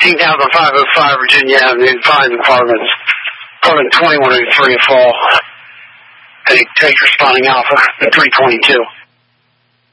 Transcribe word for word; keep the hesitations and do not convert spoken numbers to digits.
eighteen thousand five oh five Virginia Avenue, five apartments. Apartment twenty-one oh three at fall. Take, take responding Alpha at three twenty-two.